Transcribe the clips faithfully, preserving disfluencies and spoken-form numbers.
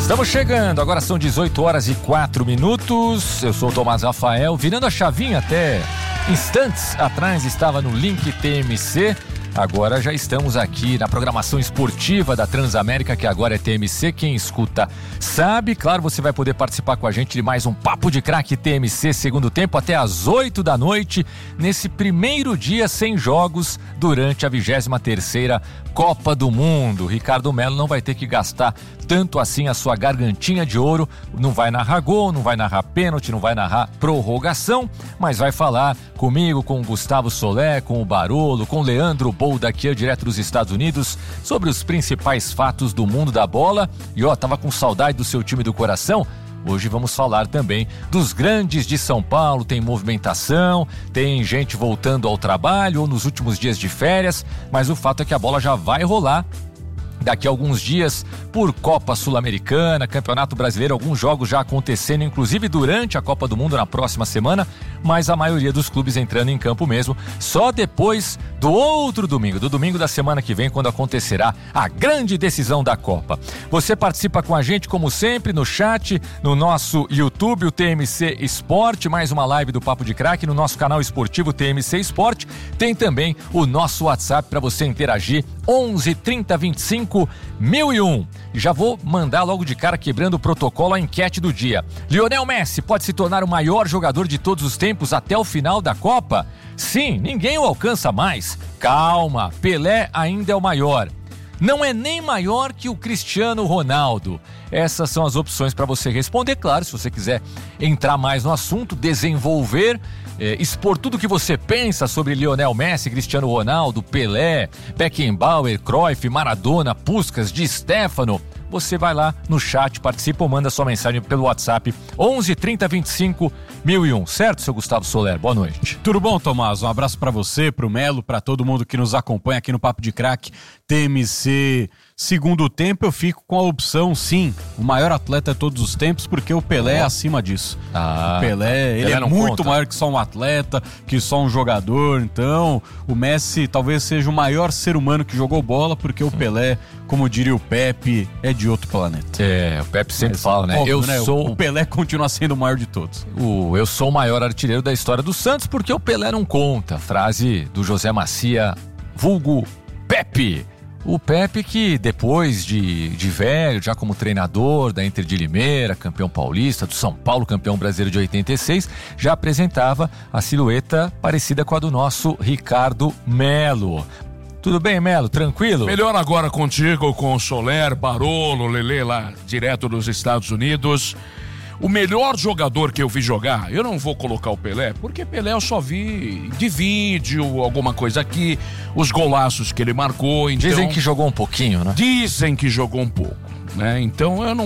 Estamos chegando, agora são dezoito horas e quatro minutos. Eu sou o Tomás Rafael, virando a chavinha até instantes atrás estava no Link T M C. Agora já estamos aqui na programação esportiva da Transamérica, que agora é T M C. Quem escuta sabe. Claro, você vai poder participar com a gente de mais um Papo de Craque T M C segundo tempo até às oito da noite, nesse primeiro dia sem jogos durante a vigésima terceira Copa do Mundo. Ricardo Melo não vai ter que gastar tanto assim a sua gargantinha de ouro, não vai narrar gol, não vai narrar pênalti, não vai narrar prorrogação, mas vai falar comigo, com o Gustavo Soler, com o Barolo, com o Leandro Bolda aqui direto dos Estados Unidos, sobre os principais fatos do mundo da bola. E ó, tava com saudade do seu time do coração. Hoje vamos falar também dos grandes de São Paulo. Tem movimentação, tem gente voltando ao trabalho ou nos últimos dias de férias, mas o fato é que a bola já vai rolar daqui a alguns dias por Copa Sul-Americana, Campeonato Brasileiro, alguns jogos já acontecendo, inclusive durante a Copa do Mundo na próxima semana, mas a maioria dos clubes entrando em campo mesmo só depois do outro domingo, do domingo da semana que vem, quando acontecerá a grande decisão da Copa. Você participa com a gente, como sempre, no chat, no nosso YouTube, o T M C Esporte, mais uma live do Papo de Craque, no nosso canal esportivo T M C Esporte. Tem também o nosso WhatsApp para você interagir, onze, trinta, vinte e cinco, mil e um. E já vou mandar logo de cara, quebrando o protocolo, a enquete do dia. Lionel Messi pode se tornar o maior jogador de todos os tempos até o final da Copa? Sim, ninguém o alcança mais. Calma, Pelé ainda é o maior. Não é nem maior que o Cristiano Ronaldo. Essas são as opções para você responder. Claro, se você quiser entrar mais no assunto, desenvolver, eh, expor tudo o que você pensa sobre Lionel Messi, Cristiano Ronaldo, Pelé, Beckenbauer, Cruyff, Maradona, Puskás, Di Stéfano, você vai lá no chat, participa ou manda sua mensagem pelo WhatsApp onze, trinta, vinte e cinco, mil e um. Certo, seu Gustavo Soler? Boa noite. Tudo bom, Tomás? Um abraço para você, pro Melo, para todo mundo que nos acompanha aqui no Papo de Craque T M C. Segundo tempo, eu fico com a opção, sim, o maior atleta de todos os tempos, porque o Pelé é acima disso. Ah, o Pelé, ele Pelé é muito conta. maior que só um atleta, que só um jogador. Então, o Messi talvez seja o maior ser humano que jogou bola, porque o Pelé, como diria o Pepe, é de outro planeta. É, o Pepe sempre Mas, fala, né? óbvio, eu né? sou O Pelé continua sendo o maior de todos. o, eu sou o maior artilheiro da história do Santos, porque o Pelé não conta. Frase do José Macia, vulgo Pepe. O Pepe que depois de, de velho, já como treinador da Inter de Limeira, campeão paulista, do São Paulo, campeão brasileiro de oitenta e seis, já apresentava a silhueta parecida com a do nosso Ricardo Melo. Tudo bem, Melo? Tranquilo? Melhor agora contigo, com o Soler, Barolo, Lelê lá direto dos Estados Unidos. O melhor jogador que eu vi jogar, eu não vou colocar o Pelé, porque Pelé eu só vi de vídeo, alguma coisa aqui, os golaços que ele marcou. Então, dizem que jogou um pouquinho, né? Dizem que jogou um pouco, né? Então eu não...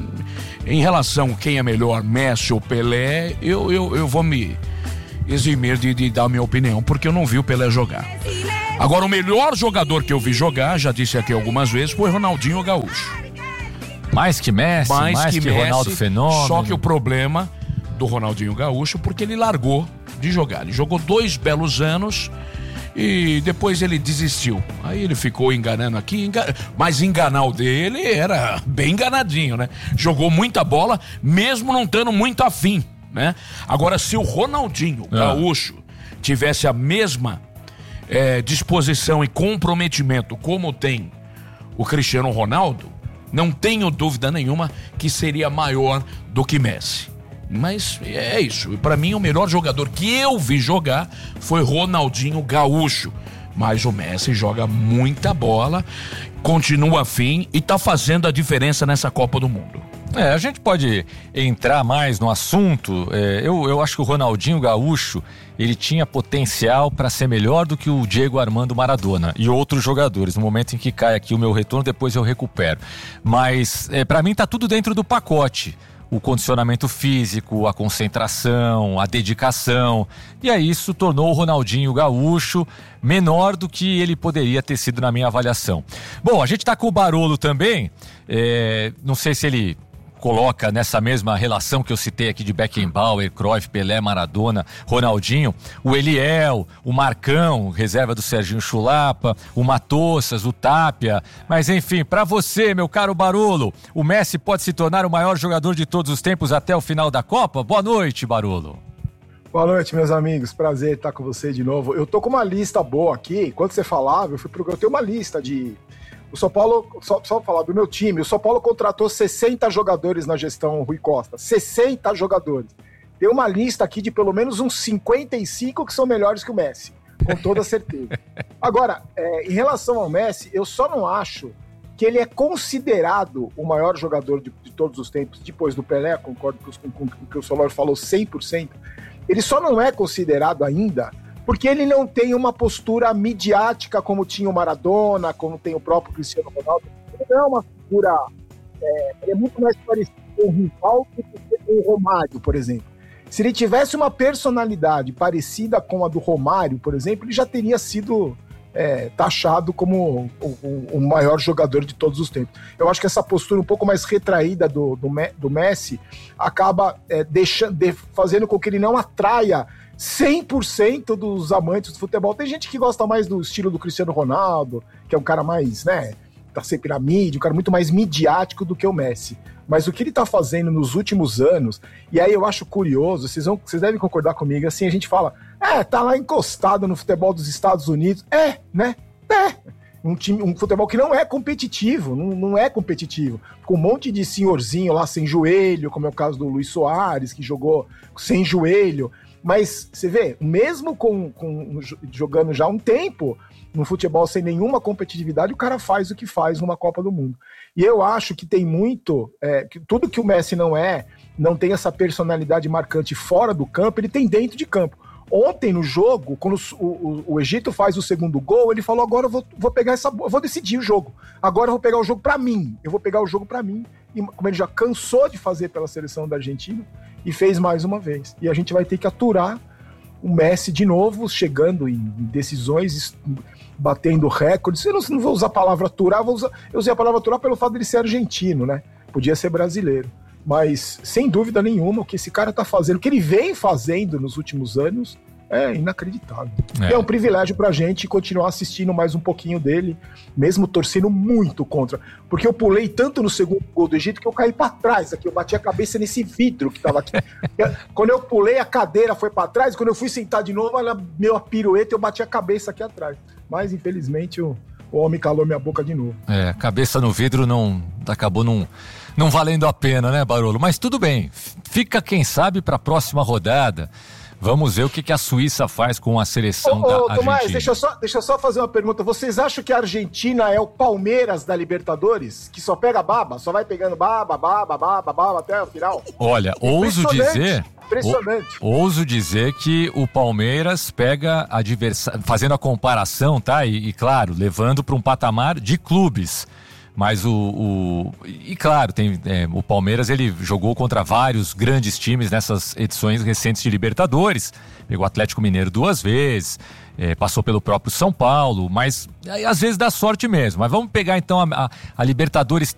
Em relação a quem é melhor, Messi ou Pelé, eu, eu, eu vou me eximir de, de dar a minha opinião, porque eu não vi o Pelé jogar. Agora, o melhor jogador que eu vi jogar, já disse aqui algumas vezes, foi Ronaldinho Gaúcho. Mais que Messi, mais, mais que, que Messi, Ronaldo Fenômeno. Só que o problema do Ronaldinho Gaúcho, porque ele largou de jogar. Ele jogou dois belos anos e depois ele desistiu. Aí ele ficou enganando aqui, engan... mas enganar o dele era bem enganadinho, né? Jogou muita bola, mesmo não estando muito afim, né? Agora, se o Ronaldinho ah. Gaúcho tivesse a mesma é, disposição e comprometimento como tem o Cristiano Ronaldo, não tenho dúvida nenhuma que seria maior do que Messi. Mas é isso. Para mim, o melhor jogador que eu vi jogar foi Ronaldinho Gaúcho. Mas o Messi joga muita bola, continua afim e tá fazendo a diferença nessa Copa do Mundo. É, a gente pode entrar mais no assunto. É, eu, eu acho que o Ronaldinho Gaúcho, ele tinha potencial para ser melhor do que o Diego Armando Maradona e outros jogadores. No momento em que cai aqui o meu retorno, depois eu recupero. Mas é, para mim tá tudo dentro do pacote. O condicionamento físico, a concentração, a dedicação. E aí isso tornou o Ronaldinho Gaúcho menor do que ele poderia ter sido na minha avaliação. Bom, a gente tá com o Barolo também. É, não sei se ele coloca nessa mesma relação que eu citei aqui de Beckenbauer, Cruyff, Pelé, Maradona, Ronaldinho, o Eliel, o Marcão, reserva do Serginho Chulapa, o Matossas, o Tapia. Mas enfim, para você, meu caro Barolo, o Messi pode se tornar o maior jogador de todos os tempos até o final da Copa? Boa noite, Barolo. Boa noite, meus amigos. Prazer estar com você de novo. Eu tô com uma lista boa aqui. Enquanto você falava, eu fui pro... eu tenho uma lista de... O São Paulo, só, só falar do meu time, o São Paulo contratou sessenta jogadores na gestão Rui Costa. sessenta jogadores. Tem uma lista aqui de pelo menos uns cinquenta e cinco que são melhores que o Messi, com toda certeza. Agora, é, em relação ao Messi, eu só não acho que ele é considerado o maior jogador de, de todos os tempos, depois do Pelé, concordo com, com, com o que o Solor falou cem por cento. Ele só não é considerado ainda porque ele não tem uma postura midiática como tinha o Maradona, como tem o próprio Cristiano Ronaldo. Ele não é uma figura... É, ele é muito mais parecido com o Rivaldo do que com o Romário, por exemplo. Se ele tivesse uma personalidade parecida com a do Romário, por exemplo, ele já teria sido é, taxado como o, o, o maior jogador de todos os tempos. Eu acho que essa postura um pouco mais retraída do, do, do Messi acaba é, deixando, de, fazendo com que ele não atraia cem por cento dos amantes do futebol. Tem gente que gosta mais do estilo do Cristiano Ronaldo, que é um cara mais, né, tá sempre na mídia, um cara muito mais midiático do que o Messi. Mas o que ele tá fazendo nos últimos anos, e aí eu acho curioso, vocês, vão, vocês devem concordar comigo, assim, a gente fala, é, tá lá encostado no futebol dos Estados Unidos. É, né? É. Um, time, um futebol que não é competitivo, não, não é competitivo. Com um monte de senhorzinho lá sem joelho, como é o caso do Luis Soares, que jogou sem joelho. Mas, você vê, mesmo com, com, jogando já um tempo no futebol sem nenhuma competitividade, o cara faz o que faz numa Copa do Mundo. E eu acho que tem muito... É, que tudo que o Messi não é, não tem essa personalidade marcante fora do campo, ele tem dentro de campo. Ontem no jogo, quando o, o, o Egito faz o segundo gol, ele falou, agora eu vou, vou pegar essa... eu vou decidir o jogo. Agora eu vou pegar o jogo pra mim. Eu vou pegar o jogo pra mim. E como ele já cansou de fazer pela seleção da Argentina, e fez mais uma vez. E a gente vai ter que aturar o Messi de novo, chegando em decisões, batendo recordes. Eu não, não vou usar a palavra aturar, vou usar, eu usei a palavra aturar pelo fato de ele ser argentino, né? Podia ser brasileiro. Mas, sem dúvida nenhuma, o que esse cara tá fazendo, o que ele vem fazendo nos últimos anos, é inacreditável. É, é um privilégio pra gente continuar assistindo mais um pouquinho dele, mesmo torcendo muito contra. Porque eu pulei tanto no segundo gol do Egito que eu caí pra trás aqui, eu bati a cabeça nesse vidro que tava aqui. Quando eu pulei, a cadeira foi pra trás, quando eu fui sentar de novo, ela deu a pirueta e eu bati a cabeça aqui atrás. Mas, infelizmente, o, o homem calou minha boca de novo. É, cabeça no vidro não acabou não, não valendo a pena, né, Barolo? Mas tudo bem, fica, quem sabe, pra próxima rodada. Vamos ver o que, que a Suíça faz com a seleção ô, da ô, Argentina. Tomás, deixa eu, só, deixa eu só fazer uma pergunta. Vocês acham que a Argentina é o Palmeiras da Libertadores? Que só pega baba? Só vai pegando baba, baba, baba, baba até o final? Olha, ouso dizer... Impressionante. O, ouso dizer que o Palmeiras pega adversário... Fazendo a comparação, tá? E, e claro, levando para um patamar de clubes. Mas o, o... E claro, tem, é, o Palmeiras, ele jogou contra vários grandes times nessas edições recentes de Libertadores. Pegou o Atlético Mineiro duas vezes, é, passou pelo próprio São Paulo, mas é, às vezes dá sorte mesmo. Mas vamos pegar então a, a, a Libertadores